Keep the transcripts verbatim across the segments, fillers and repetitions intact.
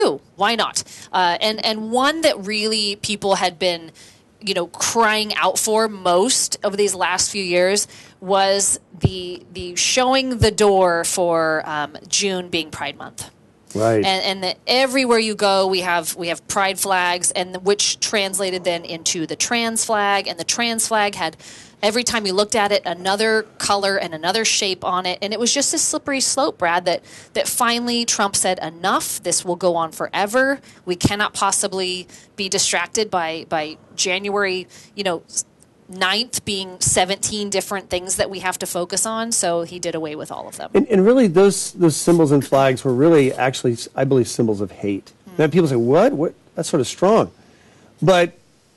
Why not? Uh, and and one that really people had been, you know, crying out for most over these last few years was the the showing the door for um, June being Pride Month. Right. And, and that everywhere you go, we have we have pride flags, and the, which translated then into the trans flag, and the trans flag had, every time you looked at it, another color and another shape on it, and it was just a slippery slope, Brad, that that finally Trump said, enough, this will go on forever. We cannot possibly be distracted by by January, you know, ninth being seventeen different things that we have to focus on, so he did away with all of them. And, and really, those those symbols and flags were really, actually, I believe, symbols of hate. Mm. Then people say, what? What? That's sort of strong. But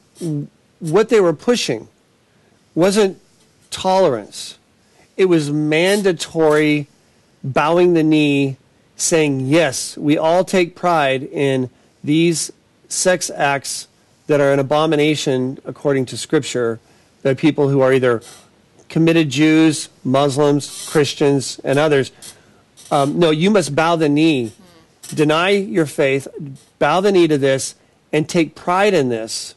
what they were pushing wasn't tolerance. It was mandatory bowing the knee, saying, yes, we all take pride in these sex acts that are an abomination according to Scripture. There are people who are either committed Jews, Muslims, Christians, and others. Um, no, you must bow the knee, deny your faith, bow the knee to this, and take pride in this,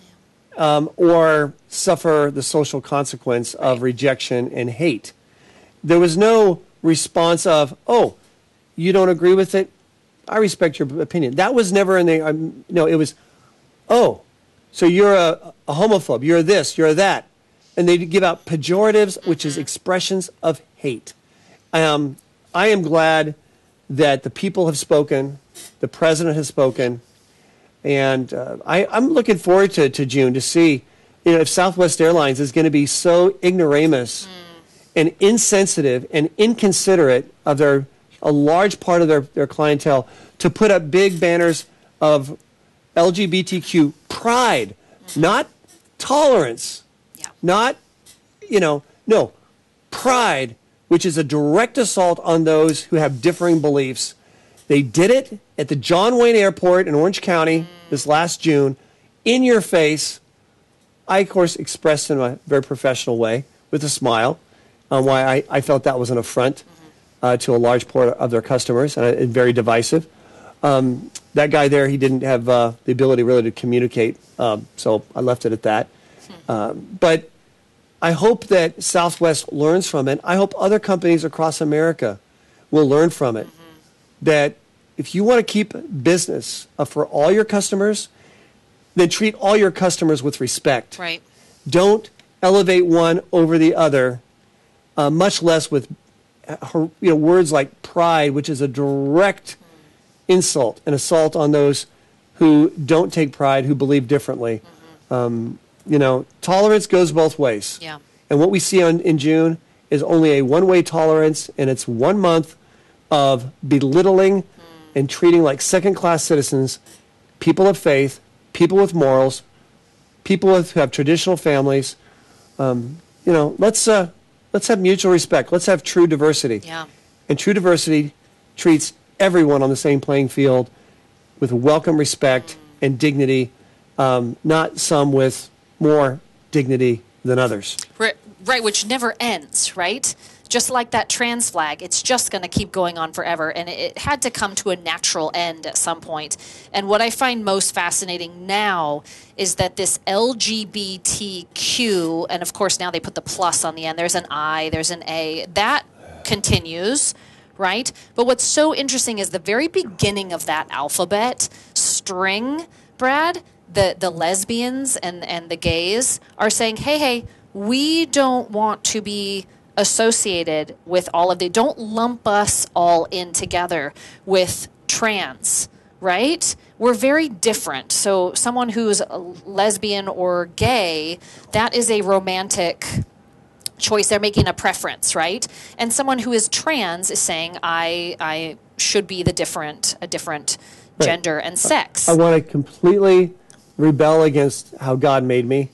um, or suffer the social consequence of rejection and hate. There was no response of, oh, you don't agree with it? I respect your opinion. That was never in the, um, no, it was, oh, so you're a, a homophobe, you're this, you're that. And they give out pejoratives, which is expressions of hate. Um, I am glad that the people have spoken, the president has spoken, and uh, I, I'm looking forward to, to June to see, you know, if Southwest Airlines is going to be so ignoramus mm. and insensitive and inconsiderate of their, a large part of their, their clientele, to put up big banners of L G B T Q pride, mm-hmm. not tolerance, yeah. not, you know, no, pride, which is a direct assault on those who have differing beliefs. They did it at the John Wayne Airport in Orange County mm. this last June, in your face. I, of course, expressed in a very professional way with a smile on why I, I felt that was an affront mm-hmm. uh, to a large part of their customers, and, and very divisive. Um, that guy there, he didn't have uh, the ability really to communicate, um, so I left it at that. Hmm. Um, but I hope that Southwest learns from it. I hope other companies across America will learn from it. Mm-hmm. That if you want to keep business uh, for all your customers, then treat all your customers with respect. Right. Don't elevate one over the other, uh, much less with uh, you know, words like pride, which is a direct insult and assault on those who don't take pride, who believe differently. Mm-hmm. Um, you know, tolerance goes both ways. Yeah. And what we see on, in June is only a one-way tolerance, and it's one month of belittling mm. and treating like second-class citizens people of faith, people with morals, people with, who have traditional families. Um, you know, let's uh, let's have mutual respect. Let's have true diversity. Yeah. And true diversity treats everyone on the same playing field with welcome respect mm. and dignity, um, not some with more dignity than others. Right, right, which never ends, right? Just like that trans flag, it's just going to keep going on forever, and it, it had to come to a natural end at some point. And what I find most fascinating now is that this L G B T Q, and of course now they put the plus on the end, there's an I, there's an A, that continues, right? But what's so interesting is the very beginning of that alphabet string, Brad, the, the lesbians and, and the gays are saying, hey, hey, we don't want to be associated with all of the, don't lump us all in together with trans, right? We're very different. So someone who's a lesbian or gay, that is a romantic choice. They're making a preference, right? And someone who is trans is saying, I I should be the different, a different right. gender and sex. I, I want to completely rebel against how God made me,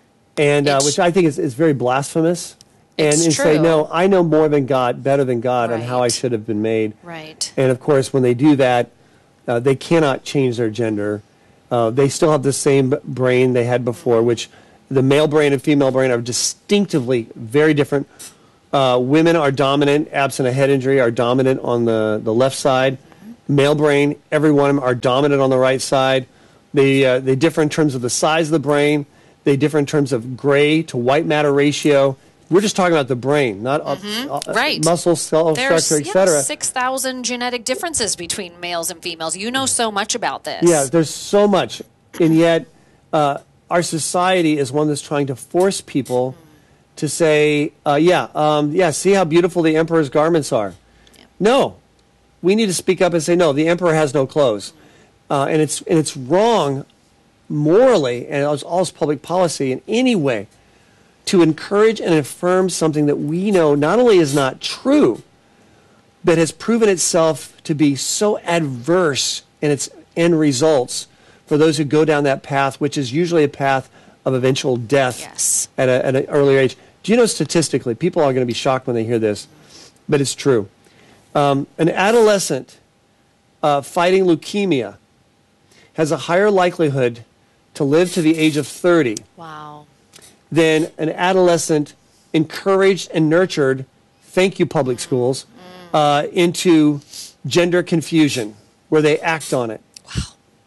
and uh, which I think is, is very blasphemous. And, and say, no, I know more than God, better than God, right. on how I should have been made. Right. And of course, when they do that, uh, they cannot change their gender. Uh, they still have the same brain they had before, which the male brain and female brain are distinctively very different. Uh, women are dominant, absent a head injury, are dominant on the, the left side. male brain, every one of them are dominant on the right side. They, uh, they differ in terms of the size of the brain. They differ in terms of gray to white matter ratio. We're just talking about the brain, not Mm-hmm. uh, right. muscle, cell There's structure, et yeah, cetera. six thousand genetic differences between males and females. You know so much about this. Yeah, there's so much. And yet, uh, our society is one that's trying to force people to say, uh, yeah, um, yeah, see how beautiful the emperor's garments are. Yeah. No. We need to speak up and say, no, the emperor has no clothes. Uh, and it's and it's wrong morally, and it's all public policy in any way, to encourage and affirm something that we know not only is not true, but has proven itself to be so adverse in its end results for those who go down that path, which is usually a path of eventual death yes. at, a, at an earlier age. Do you know statistically, people are going to be shocked when they hear this, but it's true. Um, an adolescent uh, fighting leukemia has a higher likelihood to live to the age of thirty wow. than an adolescent encouraged and nurtured, thank you public schools, uh, into gender confusion, where they act on it. Wow.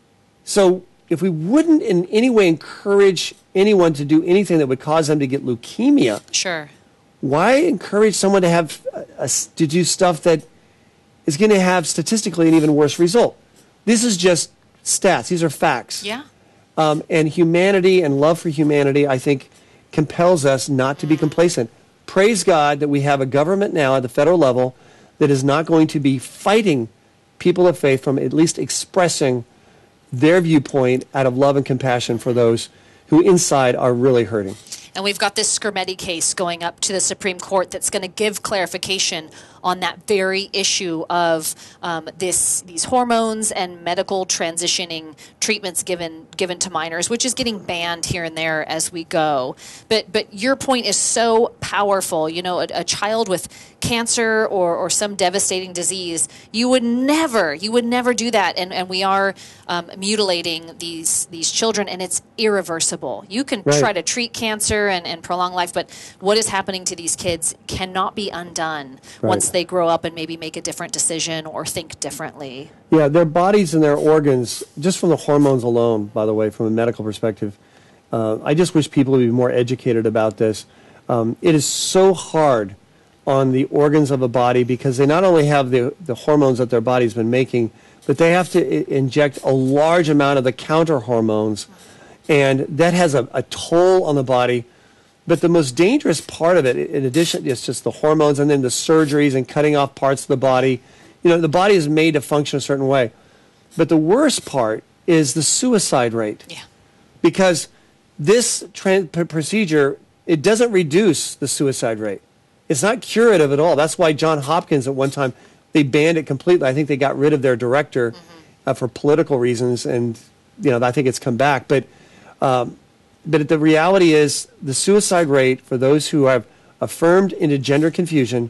So if we wouldn't in any way encourage anyone to do anything that would cause them to get leukemia, Sure. why encourage someone to have a, a, to do stuff that is going to have statistically an even worse result? This is just stats. These are facts. Yeah. Um, and humanity and love for humanity, I think, compels us not to be complacent. Praise God that we have a government now at the federal level that is not going to be fighting people of faith from at least expressing their viewpoint out of love and compassion for those who inside are really hurting. And we've got this Skrmetti case going up to the Supreme Court that's going to give clarification on that very issue of um, this these hormones and medical transitioning treatments given given to minors, which is getting banned here and there as we go. But but your point is so powerful. You know, a, a child with cancer or, or some devastating disease, you would never you would never do that. And and we are um, mutilating these these children, and it's irreversible. You can Right. try to treat cancer and, and prolong life, but what is happening to these kids cannot be undone Right. once they grow up and maybe make a different decision or think differently. Yeah, their bodies and their organs, just from the hormones alone, by the way, from a medical perspective, uh, I just wish people would be more educated about this. Um, it is so hard on the organs of a body because they not only have the, the hormones that their body's been making, but they have to I- inject a large amount of the counter hormones, and that has a, a toll on the body. But the most dangerous part of it, in addition, is just the hormones and then the surgeries and cutting off parts of the body. You know, the body is made to function a certain way. But the worst part is the suicide rate. Yeah. Because this tran- p- procedure, it doesn't reduce the suicide rate. It's not curative at all. That's why John Hopkins at one time, they banned it completely. I think they got rid of their director mm-hmm. uh, for political reasons, and you know, I think it's come back. But um, But the reality is the suicide rate for those who have affirmed into gender confusion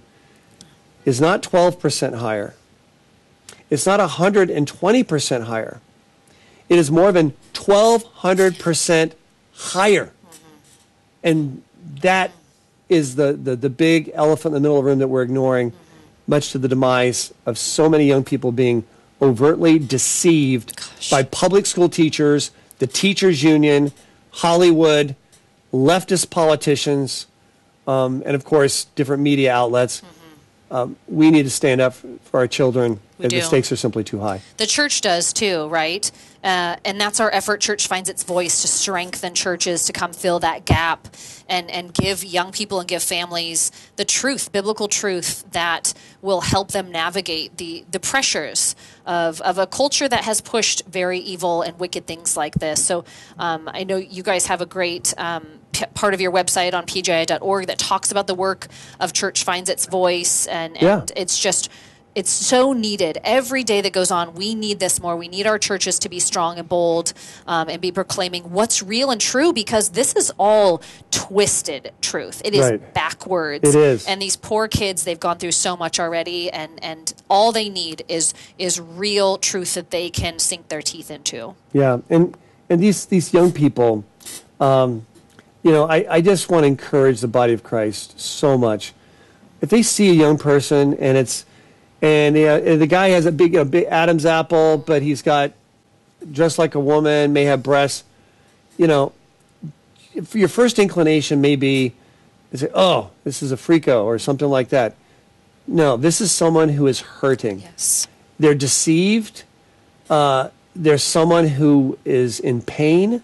is not twelve percent higher. It's not one hundred twenty percent higher. It is more than twelve hundred percent higher. Mm-hmm. And that is the, the, the big elephant in the middle of the room that we're ignoring, mm-hmm. much to the demise of so many young people being overtly deceived Gosh. by public school teachers, the teachers union, Hollywood, leftist politicians, um, and of course, different media outlets. Mm-hmm. Um, we need to stand up for our children. We The do. stakes are simply too high. The church does too, right? Uh, and that's our effort. Church finds its voice to strengthen churches to come fill that gap and, and give young people and give families the truth, biblical truth that will help them navigate the, the pressures of, of a culture that has pushed very evil and wicked things like this. So um, I know you guys have a great um, p- part of your website on P J I dot org that talks about the work of Church Finds Its Voice. And, and Yeah. it's just... It's so needed. Every day that goes on, we need this more. We need our churches to be strong and bold um, and be proclaiming what's real and true, because this is all twisted truth. It is Right. backwards. It is. And these poor kids, they've gone through so much already, and, and all they need is is real truth that they can sink their teeth into. Yeah, and and these these young people, um, you know, I, I just want to encourage the body of Christ so much. If they see a young person and it's And uh, the guy has a big, a big Adam's apple, but he's got dressed like a woman, may have breasts. You know, if your first inclination may be, to say, oh, this is a freako or something like that. No, this is someone who is hurting. Yes. They're deceived. Uh, there's someone who is in pain,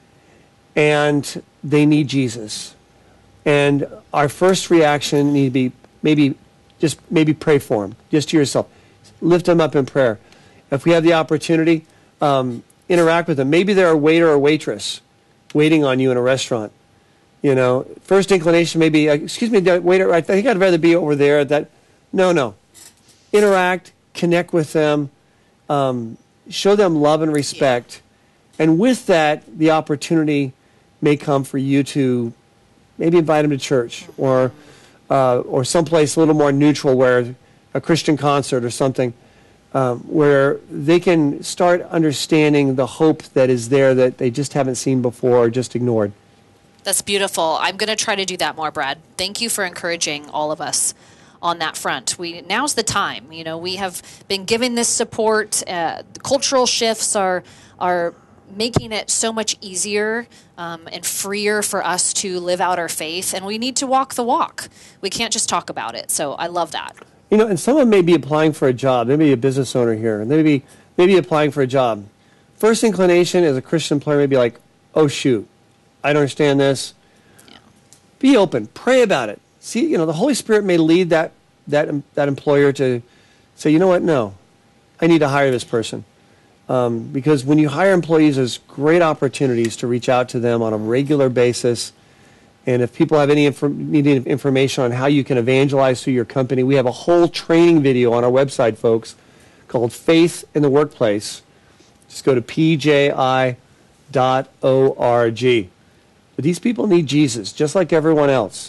and they need Jesus. And our first reaction need to be maybe just maybe pray for them, just to yourself. Lift them up in prayer. If we have the opportunity, um, interact with them. Maybe they're a waiter or waitress waiting on you in a restaurant. You know, first inclination may be, excuse me, waiter, I think I'd rather be over there. That, no, no. Interact, connect with them, um, show them love and respect. Yeah. And with that, the opportunity may come for you to maybe invite them to church or uh, or someplace a little more neutral, where a Christian concert or something, um, where they can start understanding the hope that is there that they just haven't seen before or just ignored. That's beautiful. I'm going to try to do that more, Brad. Thank you for encouraging all of us on that front. We now's the time. You know, we have been giving this support. Uh, cultural shifts are are making it so much easier um, and freer for us to live out our faith, and we need to walk the walk. We can't just talk about it. So I love that. You know, and someone may be applying for a job. They may be a business owner here, and they may be maybe applying for a job. First inclination as a Christian employer may be like, oh shoot, I don't understand this. Yeah. Be open. Pray about it. See, you know, the Holy Spirit may lead that that that employer to say, you know what, no, I need to hire this person. Um, because when you hire employees, there's great opportunities to reach out to them on a regular basis. And if people have any inf- need information on how you can evangelize through your company, we have a whole training video on our website, folks, called Faith in the Workplace. Just go to p j i dot org. But these people need Jesus, just like everyone else.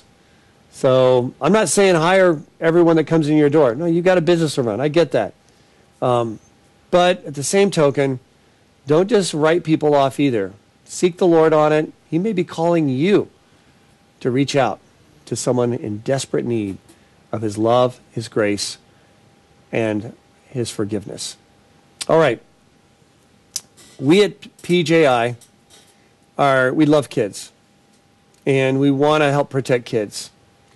So I'm not saying hire everyone that comes in your door. No, you've got a business to run. I get that. Um, but at the same token, don't just write people off either. Seek the Lord on it. He may be calling you to reach out to someone in desperate need of his love, his grace, and his forgiveness. All right. We at P J I are, we love kids, and we want to help protect kids.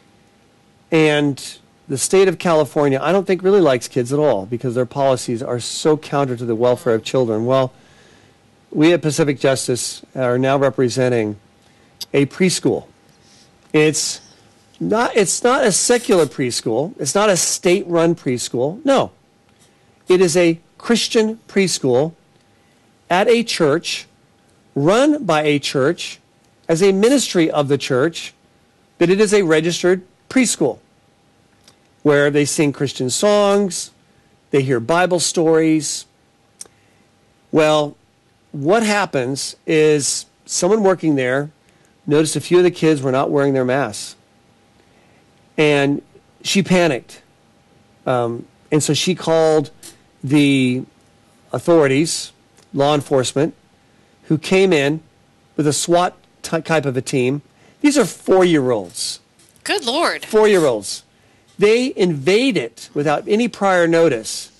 And the state of California, I don't think really likes kids at all, because their policies are so counter to the welfare of children. Well, we at Pacific Justice are now representing a preschool. It's not, it's not a secular preschool. It's not a state-run preschool. No. It is a Christian preschool at a church, run by a church, as a ministry of the church, but it is a registered preschool where they sing Christian songs, they hear Bible stories. Well, what happens is someone working there noticed a few of the kids were not wearing their masks. And she panicked. Um, and so she called the authorities, law enforcement, who came in with a SWAT t- type of a team. These are four-year-olds. Good Lord. Four-year-olds. They invade it without any prior notice.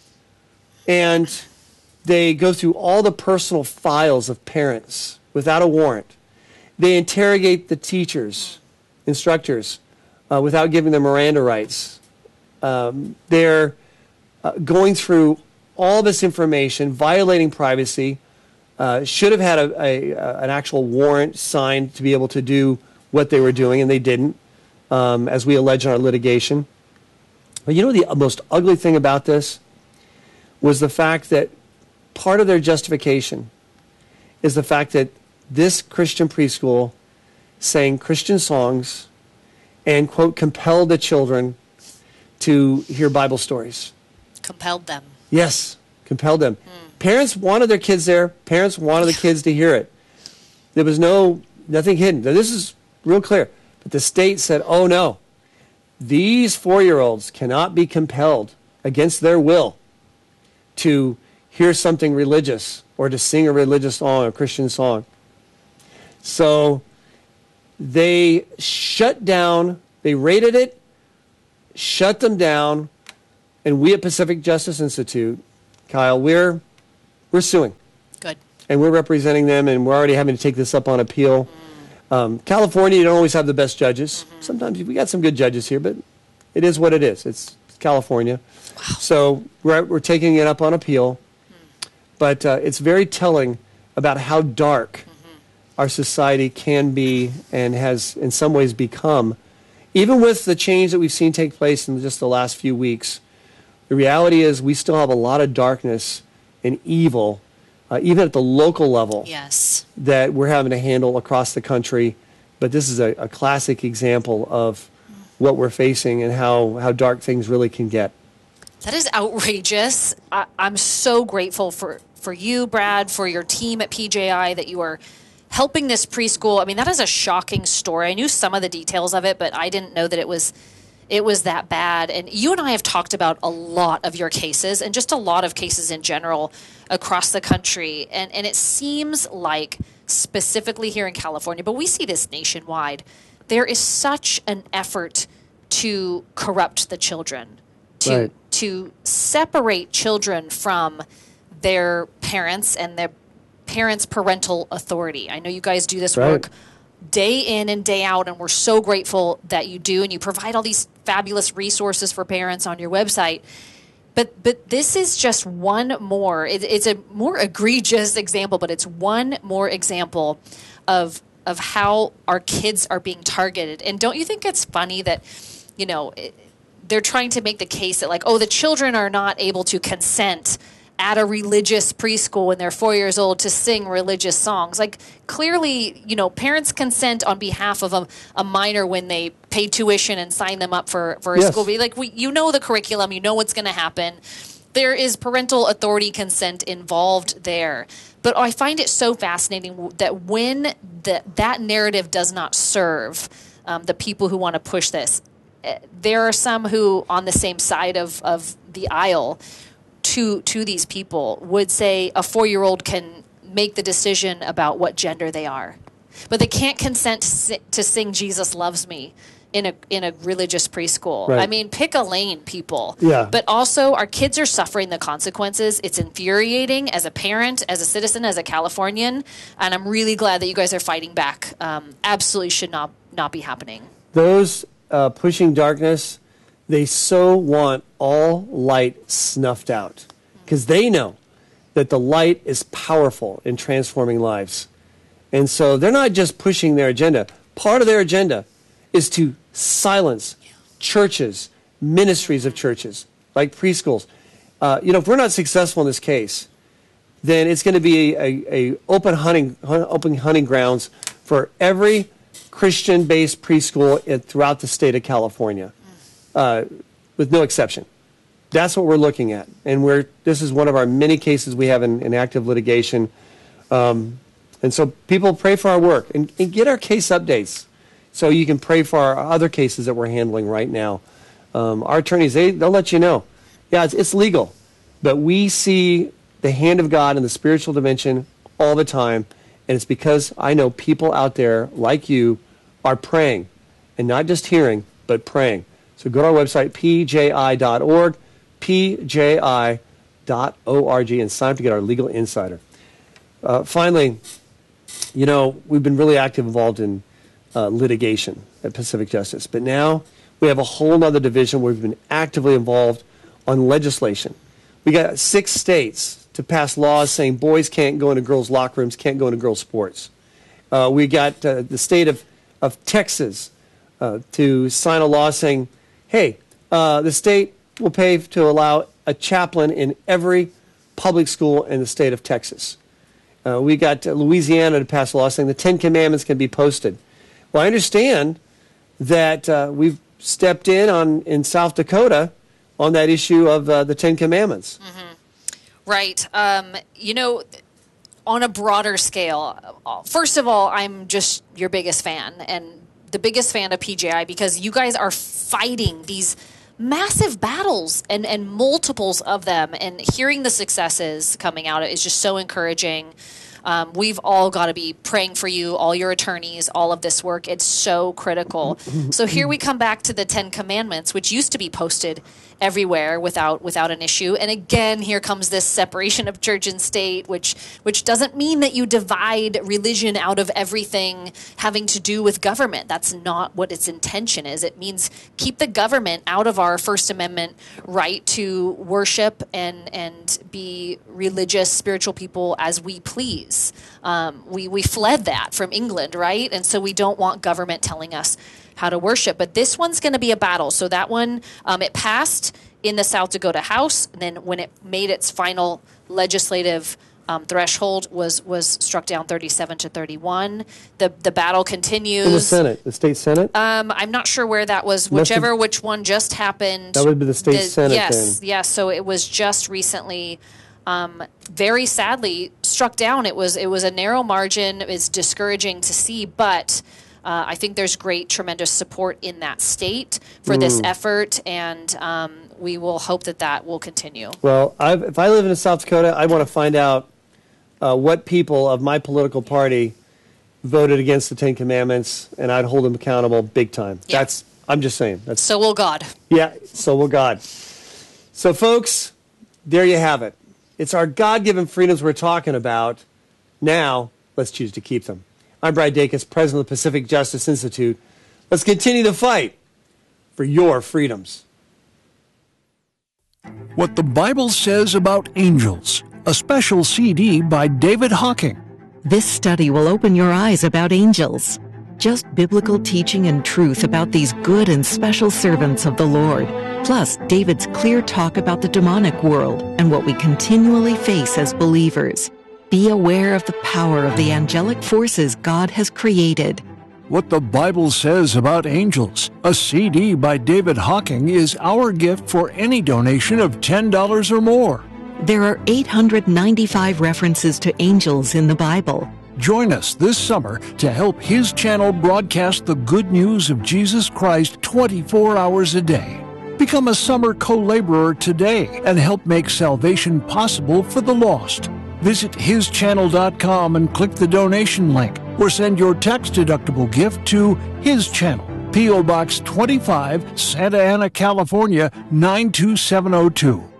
And they go through all the personal files of parents without a warrant. They interrogate the teachers, instructors, uh, without giving them Miranda rights. Um, they're uh, going through all this information, violating privacy, uh, should have had a, a, a, an actual warrant signed to be able to do what they were doing, and they didn't, um, as we allege in our litigation. But you know the most ugly thing about this was the fact that part of their justification is the fact that this Christian preschool sang Christian songs and, quote, compelled the children to hear Bible stories. Compelled them. Yes, compelled them. Mm. Parents wanted their kids there. Parents wanted the kids to hear it. There was no, nothing hidden. Now, this is real clear. But the state said, oh, no. These four-year-olds cannot be compelled against their will to hear something religious or to sing a religious song, a Christian song. So they shut down, they raided it, shut them down, And we at Pacific Justice Institute, Kyle, we're we're suing. Good. And we're representing them, and we're already having to take this up on appeal. Mm. Um, California, you don't always have the best judges. Mm-hmm. Sometimes we got some good judges here, but it is what it is. It's California. Wow. So we're, we're taking it up on appeal. Mm. But uh, it's very telling about how dark mm-hmm. our society can be and has in some ways become. Even with the change that we've seen take place in just the last few weeks, the reality is we still have a lot of darkness and evil, uh, even at the local level, yes. that we're having to handle across the country. But this is a, a classic example of what we're facing and how, how dark things really can get. That is outrageous. I, I'm so grateful for, for you, Brad, for your team at P J I, that you are helping this preschool. I mean, that is a shocking story. I knew some of the details of it, but I didn't know that it was it was that bad. And you and I have talked about a lot of your cases and just a lot of cases in general across the country. And, and it seems like specifically here in California, but we see this nationwide, there is such an effort to corrupt the children, to right. to separate children from their parents and their parents' parental authority. I know you guys do this right. work day in and day out, and we're so grateful that you do, and you provide all these fabulous resources for parents on your website. But but this is just one more, it, it's a more egregious example, but it's one more example of of how our kids are being targeted. And don't you think it's funny that, you know, it, they're trying to make the case that, like, oh, the children are not able to consent at a religious preschool when they're four years old to sing religious songs. Like, clearly, you know, parents consent on behalf of a, a minor when they pay tuition and sign them up for, for a yes. school. Like, we, you know the curriculum, you know what's going to happen. There is parental authority consent involved there. But I find it so fascinating that when the, that narrative does not serve um, the people who want to push this, there are some who, on the same side of, of the aisle, to to these people would say a four-year-old can make the decision about what gender they are, but they can't consent to, si- to sing Jesus Loves Me in a in a religious preschool. Right. I mean, pick a lane, people. Yeah. But also, our kids are suffering the consequences. It's infuriating as a parent, as a citizen, as a Californian, and I'm really glad that you guys are fighting back. Um, absolutely should not not be happening. Those uh, pushing darkness, they so want all light snuffed out because they know that the light is powerful in transforming lives. And so they're not just pushing their agenda. Part of their agenda is to silence churches, ministries of churches, like preschools. Uh, you know, if we're not successful in this case, then it's going to be a, a, a open hunting open hunting grounds for every Christian-based preschool in, throughout the state of California. Uh, with no exception. That's what we're looking at. And we're, this is one of our many cases we have in, in active litigation. Um, and so people pray for our work and, and get our case updates so you can pray for our other cases that we're handling right now. Um, our attorneys, they, they'll let you know. Yeah, it's, it's legal. But we see the hand of God in the spiritual dimension all the time. And it's because I know people out there like you are praying. And not just hearing, but praying. So go to our website, p j i dot org, p j i dot org, and sign up to get our Legal Insider. Uh, finally, you know, we've been really active involved in uh, litigation at Pacific Justice. But now we have a whole other division where we've been actively involved on legislation. We got six states to pass laws saying boys can't go into girls' locker rooms, can't go into girls' sports. Uh, we got uh, the state of, of Texas uh, to sign a law saying, hey, uh, the state will pay to allow a chaplain in every public school in the state of Texas. Uh, we got uh, Louisiana to pass a law saying the Ten Commandments can be posted. Well, I understand that uh, we've stepped in on in South Dakota on that issue of uh, the Ten Commandments. Mm-hmm. Right. Um, you know, on a broader scale, first of all, I'm just your biggest fan, and the biggest fan of P J I because you guys are fighting these massive battles and, and multiples of them, and hearing the successes coming out is just so encouraging. Um, we've all got to be praying for you, all your attorneys, all of this work. It's so critical. So here we come back to the Ten Commandments, which used to be posted everywhere without without an issue. And again, here comes this separation of church and state, which which doesn't mean that you divide religion out of everything having to do with government. That's not what its intention is. It means keep the government out of our First Amendment right to worship and and be religious, spiritual people as we please. Um, we we fled that from England, right? And so we don't want government telling us how to worship. But this one's going to be a battle. So that one, um, it passed in the South Dakota House, and then when it made its final legislative um, threshold, was was struck down thirty-seven to thirty-one. The the battle continues. In the Senate, the state Senate. Um, I'm not sure where that was. Whichever have, which one just happened. That would be the state the, Senate. Yes, then. yes. So it was just recently. Um, very sadly struck down. It was it was a narrow margin. It's discouraging to see, but uh, I think there's great, tremendous support in that state for mm. this effort, and um, we will hope that that will continue. Well, I've, if I live in South Dakota, I want to find out uh, what people of my political party voted against the Ten Commandments, and I'd hold them accountable big time. Yeah. That's I'm just saying. That's, so will God. Yeah, so will God. So, folks, there you have it. It's our God-given freedoms we're talking about. Now, let's choose to keep them. I'm Brad Dacus, president of the Pacific Justice Institute. Let's continue the fight for your freedoms. What the Bible Says About Angels, a special C D by David Hocking. This study will open your eyes about angels. Just biblical teaching and truth about these good and special servants of the Lord. Plus, David's clear talk about the demonic world and what we continually face as believers. Be aware of the power of the angelic forces God has created. What the Bible Says About Angels, a C D by David Hocking, is our gift for any donation of ten dollars or more. There are eight hundred ninety-five references to angels in the Bible. Join us this summer to help his channel broadcast the good news of Jesus Christ twenty-four hours a day. Become a summer co-laborer today and help make salvation possible for the lost. Visit his channel dot com and click the donation link, or send your tax-deductible gift to His Channel, P O Box twenty-five, Santa Ana, California, nine two seven oh two.